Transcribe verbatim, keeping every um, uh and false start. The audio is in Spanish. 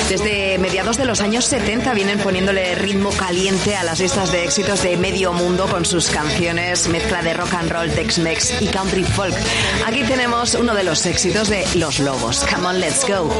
Desde mediados de los años setenta vienen poniéndole ritmo caliente a las listas de éxitos de medio mundo con sus canciones, mezcla de rock and roll, Tex-Mex y country folk. Aquí tenemos uno de los éxitos de Los Lobos. Come on, let's go.